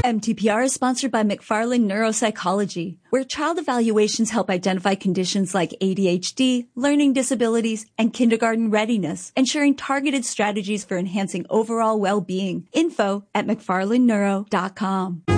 MTPR is sponsored by McFarland Neuropsychology, where child evaluations help identify conditions like ADHD, learning disabilities, and kindergarten readiness, ensuring targeted strategies for enhancing overall well-being. Info at McFarlandNeuro.com.